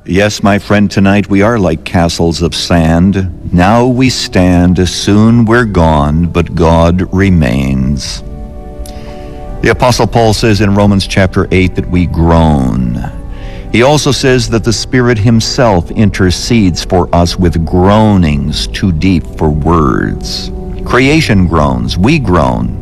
Yes, my friend, tonight we are like castles of sand. Now we stand, soon we're gone, but God remains. The Apostle Paul says in Romans chapter 8 that we groan. He also says that the Spirit himself intercedes for us with groanings too deep for words. Creation groans, we groan.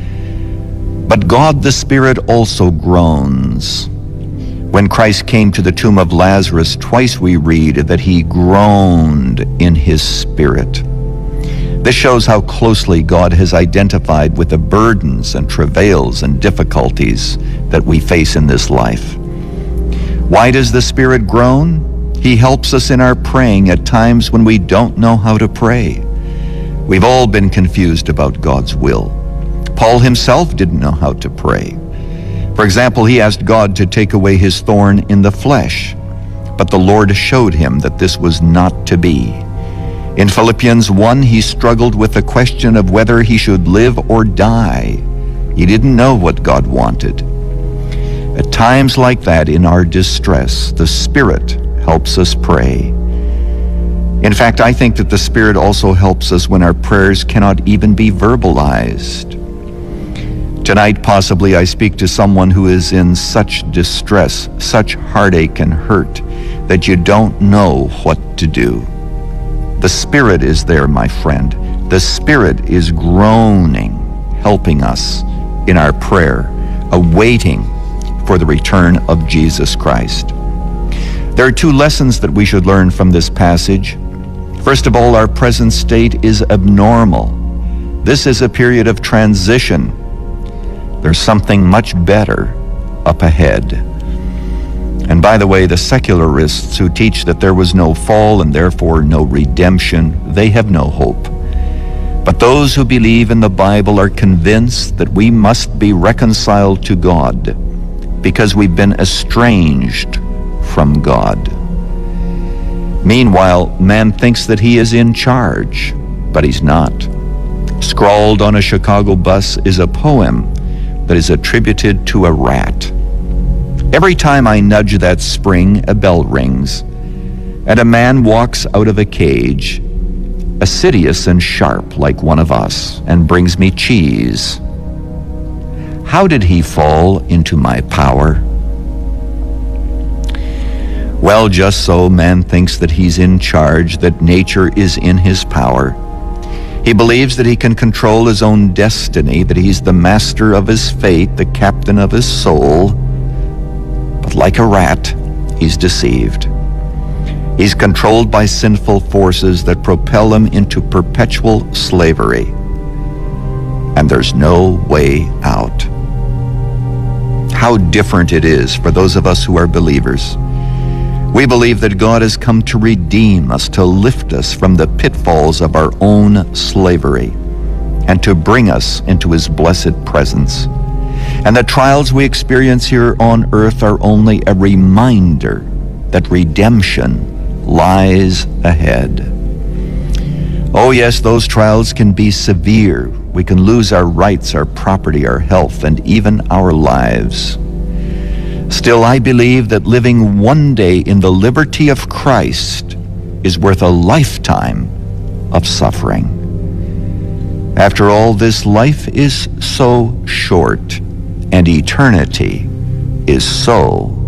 But God the Spirit also groans. When Christ came to the tomb of Lazarus, twice we read that he groaned in his spirit. This shows how closely God has identified with the burdens and travails and difficulties that we face in this life. Why does the Spirit groan? He helps us in our praying at times when we don't know how to pray. We've all been confused about God's will. Paul himself didn't know how to pray. For example, he asked God to take away his thorn in the flesh, but the Lord showed him that this was not to be. In Philippians 1, he struggled with the question of whether he should live or die. He didn't know what God wanted. At times like that, in our distress, the Spirit helps us pray. In fact, I think that the Spirit also helps us when our prayers cannot even be verbalized. Tonight, possibly, I speak to someone who is in such distress, such heartache and hurt, that you don't know what to do. The Spirit is there, my friend. The Spirit is groaning, helping us in our prayer, awaiting for the return of Jesus Christ. There are two lessons that we should learn from this passage. First of all, our present state is abnormal. This is a period of transition. There's something much better up ahead. And by the way, the secularists who teach that there was no fall and therefore no redemption, they have no hope. But those who believe in the Bible are convinced that we must be reconciled to God because we've been estranged from God. Meanwhile, man thinks that he is in charge, but he's not. Scrawled on a Chicago bus is a poem that is attributed to a rat. Every time I nudge that spring, a bell rings, and a man walks out of a cage, assiduous and sharp like one of us, and brings me cheese. How did he fall into my power? Well, just so man thinks that he's in charge, that nature is in his power. He believes that he can control his own destiny, that he's the master of his fate, the captain of his soul. But like a rat, he's deceived. He's controlled by sinful forces that propel him into perpetual slavery. And there's no way out. How different it is for those of us who are believers. We believe that God has come to redeem us, to lift us from the pitfalls of our own slavery, and to bring us into his blessed presence. And the trials we experience here on earth are only a reminder that redemption lies ahead. Oh yes, those trials can be severe. We can lose our rights, our property, our health, and even our lives. Still, I believe that living one day in the liberty of Christ is worth a lifetime of suffering. After all, this life is so short, and eternity is so